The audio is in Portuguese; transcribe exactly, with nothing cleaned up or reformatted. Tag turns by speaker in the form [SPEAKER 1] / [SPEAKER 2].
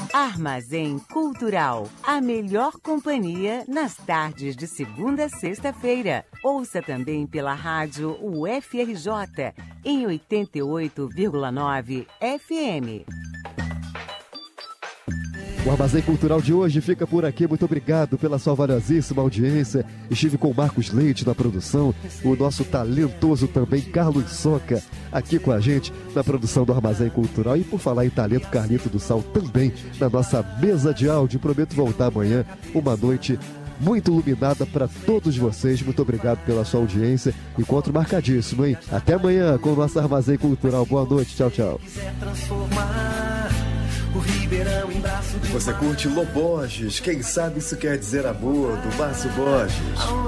[SPEAKER 1] Armazém Cultural, a melhor companhia nas tardes de segunda a sexta-feira. Ouça também pela rádio U F R J, em oitenta e oito vírgula nove F M.
[SPEAKER 2] O Armazém Cultural de hoje fica por aqui. Muito obrigado pela sua valiosíssima audiência. Estive com o Marcos Leite na produção, o nosso talentoso também Carlos Soca aqui com a gente na produção do Armazém Cultural. E por falar em talento, Carlito do Sal também na nossa mesa de áudio. Prometo voltar amanhã, uma noite muito iluminada para todos vocês. Muito obrigado pela sua audiência. Encontro marcadíssimo, hein? Até amanhã com o nosso Armazém Cultural. Boa noite, tchau, tchau.
[SPEAKER 3] Você curte Lô Borges? Quem sabe isso quer dizer amor, do Márcio Borges?